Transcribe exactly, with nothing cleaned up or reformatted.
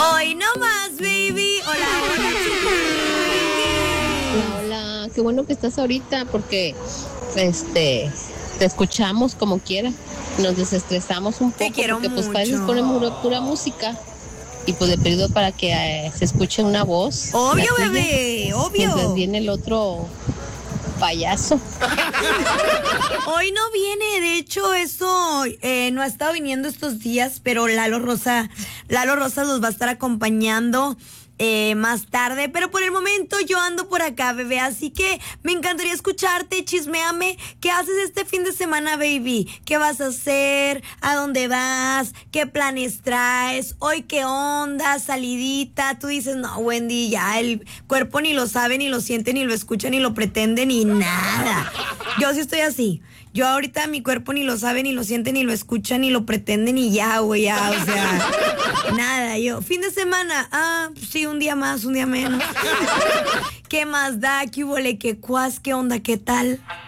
Hoy no más, baby. Hola, hola, Hola, hola. Qué bueno que estás ahorita porque este te escuchamos como quiera. Nos desestresamos un te poco quiero porque pues a mucho. veces ponemos pura, pura música y pues de periodo para que eh, se escuche una voz, la Obvio, tuya, bebé, mientras obvio. viene el otro payaso. Hoy no viene, de hecho, eso eh, no ha estado viniendo estos días, pero Lalo Rosa, Lalo Rosa los va a estar acompañando eh, más tarde, pero por el momento yo ando por acá, bebé, así que me encantaría escucharte, chisméame, ¿qué haces este fin de semana, baby? ¿Qué vas a hacer? ¿A dónde vas? ¿Qué planes traes? ¿Hoy qué onda? ¿Salidita? Tú dices, no, Wendy, ya el cuerpo ni lo sabe, ni lo siente, ni lo escucha, ni lo pretende, ni nada. Yo sí estoy así. Yo ahorita mi cuerpo ni lo sabe, ni lo siente, ni lo escucha, ni lo pretende, ni ya, güey, ya, o sea, nada, yo. Fin de semana, ah, pues sí, un día más, un día menos. ¿Qué más da? ¿Qué huele? ¿Qué cuas? ¿Qué onda? ¿Qué tal?